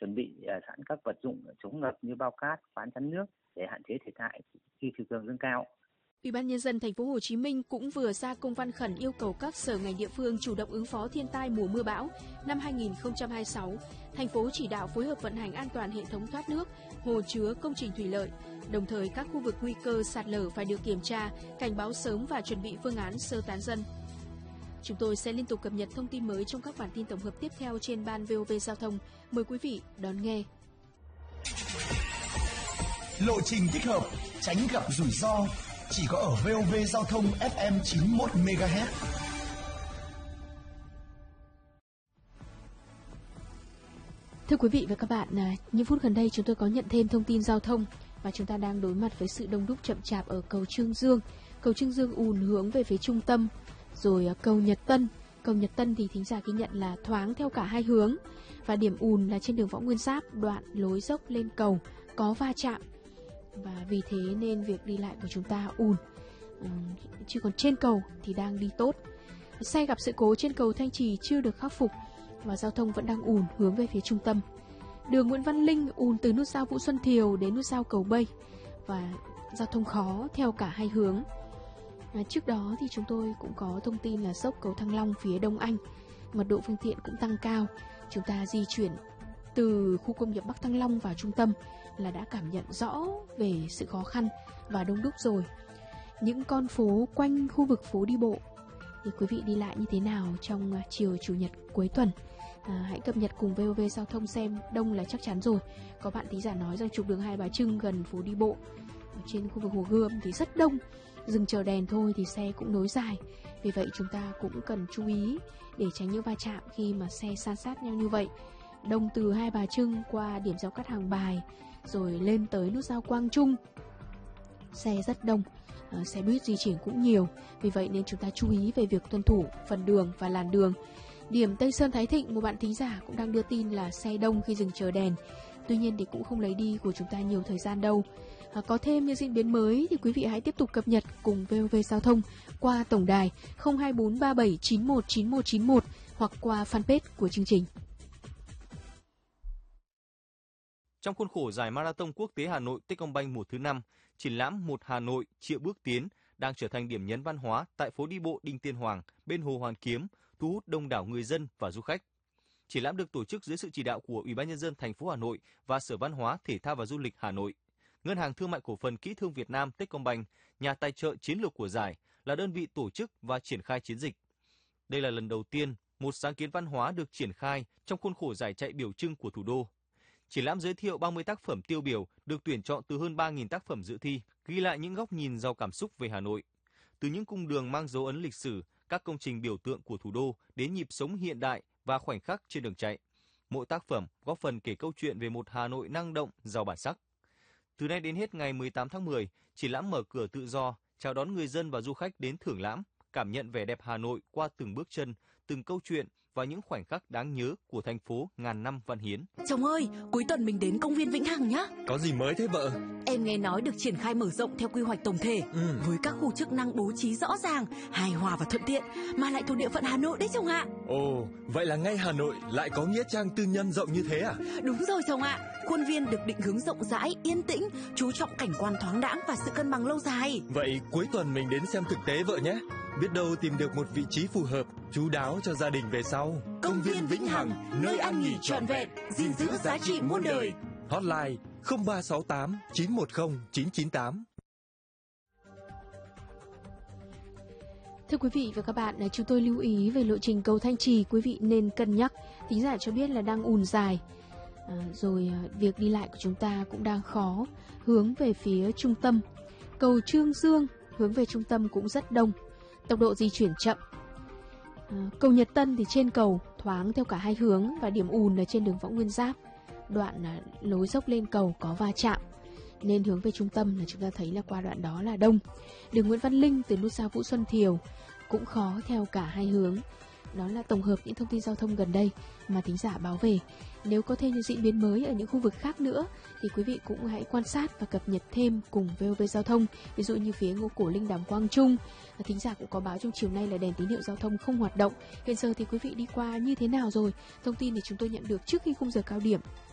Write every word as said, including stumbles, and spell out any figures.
chuẩn bị uh, sẵn các vật dụng chống ngập như bao cát, ván chắn nước để hạn chế thiệt hại khi chiều cường dâng cao. Ủy ban nhân dân thành phố Hồ Chí Minh cũng vừa ra công văn khẩn yêu cầu các sở ngành địa phương chủ động ứng phó thiên tai mùa mưa bão năm hai nghìn không trăm hai mươi sáu. Thành phố chỉ đạo phối hợp vận hành an toàn hệ thống thoát nước, hồ chứa, công trình thủy lợi. Đồng thời các khu vực nguy cơ sạt lở phải được kiểm tra, cảnh báo sớm và chuẩn bị phương án sơ tán dân. Chúng tôi sẽ liên tục cập nhật thông tin mới trong các bản tin tổng hợp tiếp theo trên ban vê o vê Giao thông. Mời quý vị đón nghe. Lộ trình thích hợp, tránh gặp rủi ro. Chỉ có ở vê o vê Giao thông ép em chín mươi mốt mê ga héc. Thưa quý vị và các bạn, những phút gần đây chúng tôi có nhận thêm thông tin giao thông và chúng ta đang đối mặt với sự đông đúc chậm chạp ở cầu Trương Dương. Cầu Trương Dương ùn hướng về phía trung tâm, rồi cầu Nhật Tân. Cầu Nhật Tân thì thính giả ghi nhận là thoáng theo cả hai hướng và điểm ùn là trên đường Võ Nguyên Giáp, đoạn lối dốc lên cầu có va chạm. Và vì thế nên việc đi lại của chúng ta ùn, ừ, chứ còn trên cầu thì đang đi tốt. Xe gặp sự cố trên cầu Thanh Trì chưa được khắc phục và giao thông vẫn đang ùn hướng về phía trung tâm. Đường Nguyễn Văn Linh ùn từ nút giao Vũ Xuân Thiều đến nút giao Cầu Bây và giao thông khó theo cả hai hướng. À, trước đó thì chúng tôi cũng có thông tin là dốc cầu Thăng Long phía Đông Anh, mật độ phương tiện cũng tăng cao. Chúng ta di chuyển từ khu công nghiệp Bắc Thăng Long vào trung tâm là đã cảm nhận rõ về sự khó khăn và đông đúc rồi. Những con phố quanh khu vực phố đi bộ thì quý vị đi lại như thế nào trong chiều Chủ nhật cuối tuần? À, hãy cập nhật cùng vê o vê Giao thông xem. Đông là chắc chắn rồi. Có bạn thính giả nói rằng trục đường Hai Bà Trưng gần phố đi bộ ở trên khu vực Hồ Gươm thì rất đông. Dừng chờ đèn thôi thì xe cũng nối dài. Vì vậy chúng ta cũng cần chú ý để tránh những va chạm khi mà xe san sát nhau như vậy. Đông từ Hai Bà Trưng qua điểm giao cắt Hàng Bài rồi lên tới nút giao Quang Trung, xe rất đông, à, xe buýt di chuyển cũng nhiều. Vì vậy nên chúng ta chú ý về việc tuân thủ phần đường và làn đường. Điểm Tây Sơn Thái Thịnh, một bạn thính giả cũng đang đưa tin là xe đông khi dừng chờ đèn. Tuy nhiên thì cũng không lấy đi của chúng ta nhiều thời gian đâu. À, có thêm những diễn biến mới thì quý vị hãy tiếp tục cập nhật cùng vê o vê Giao thông qua tổng đài không hai bốn ba bảy chín một chín một chín một hoặc qua fanpage của chương trình. Trong khuôn khổ giải Marathon Quốc tế Hà Nội Techcombank mùa thứ năm, triển lãm Một Hà Nội Triệu Bước Tiến đang trở thành điểm nhấn văn hóa tại phố đi bộ Đinh Tiên Hoàng bên Hồ Hoàn Kiếm, thu hút đông đảo người dân và du khách. Triển lãm được tổ chức dưới sự chỉ đạo của Ủy ban nhân dân thành phố Hà Nội và Sở Văn hóa, Thể thao và Du lịch Hà Nội. Ngân hàng Thương mại Cổ phần Kỹ thương Việt Nam Techcombank, nhà tài trợ chiến lược của giải, là đơn vị tổ chức và triển khai chiến dịch. Đây là lần đầu tiên một sáng kiến văn hóa được triển khai trong khuôn khổ giải chạy biểu trưng của thủ đô. Triển lãm giới thiệu ba mươi tác phẩm tiêu biểu được tuyển chọn từ hơn ba nghìn tác phẩm dự thi, ghi lại những góc nhìn giàu cảm xúc về Hà Nội. Từ những cung đường mang dấu ấn lịch sử, các công trình biểu tượng của thủ đô đến nhịp sống hiện đại và khoảnh khắc trên đường chạy. Mỗi tác phẩm góp phần kể câu chuyện về một Hà Nội năng động, giàu bản sắc. Từ nay đến hết ngày mười tám tháng mười, triển lãm mở cửa tự do, chào đón người dân và du khách đến thưởng lãm, cảm nhận vẻ đẹp Hà Nội qua từng bước chân, từng câu chuyện và những khoảnh khắc đáng nhớ của thành phố ngàn năm văn hiến. Chồng ơi, cuối tuần mình đến công viên Vĩnh Hằng nhá. Có gì mới thế vợ? Em nghe nói được triển khai mở rộng theo quy hoạch tổng thể, ừ. với các khu chức năng bố trí rõ ràng, hài hòa và thuận tiện, mà lại thuộc địa phận Hà Nội đấy chồng ạ. Ồ, vậy là ngay Hà Nội lại có nghĩa trang tư nhân rộng như thế à? Đúng rồi chồng ạ. Khuôn viên được định hướng rộng rãi, yên tĩnh, chú trọng cảnh quan thoáng đãng và sự cân bằng lâu dài. Vậy cuối tuần mình đến xem thực tế vợ nhé. Biết đâu tìm được một vị trí phù hợp, chú đáo cho gia đình về sau. Công viên Vĩnh Hằng, nơi ăn nghỉ trọn vẹn, gìn giữ giá trị muôn đời. Hotline không ba sáu tám chín một không chín chín tám. Thưa quý vị và các bạn, chúng tôi lưu ý về lộ trình cầu Thanh Trì, quý vị nên cân nhắc. Thính giả cho biết là đang ùn dài, à, rồi việc đi lại của chúng ta cũng đang khó, hướng về phía trung tâm. Cầu Trương Dương hướng về trung tâm cũng rất đông, tốc độ di chuyển chậm. À, cầu Nhật Tân thì trên cầu thoáng theo cả hai hướng và điểm ùn là trên đường Võ Nguyên Giáp, đoạn là lối dốc lên cầu có va chạm, nên hướng về trung tâm là chúng ta thấy là qua đoạn đó là đông. Đường Nguyễn Văn Linh từ nút giao Vũ Xuân Thiều cũng khó theo cả hai hướng. Đó là tổng hợp những thông tin giao thông gần đây mà thính giả báo về. Nếu có thêm những diễn biến mới ở những khu vực khác nữa thì quý vị cũng hãy quan sát và cập nhật thêm cùng vê o vê Giao thông. Ví dụ như phía Ngô Cổ Linh, Đàm Quang Trung, thính giả cũng có báo trong chiều nay là đèn tín hiệu giao thông không hoạt động. Hiện giờ thì quý vị đi qua như thế nào rồi? Thông tin thì chúng tôi nhận được trước khi khung giờ cao điểm